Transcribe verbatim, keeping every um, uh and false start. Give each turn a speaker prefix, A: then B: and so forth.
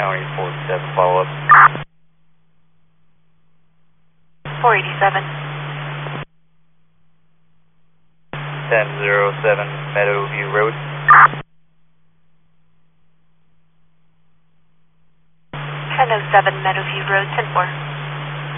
A: County four seven follow-up.
B: four eighty-seven.
A: ten oh seven Meadowview Road.
B: ten oh seven Meadowview Road, ten four.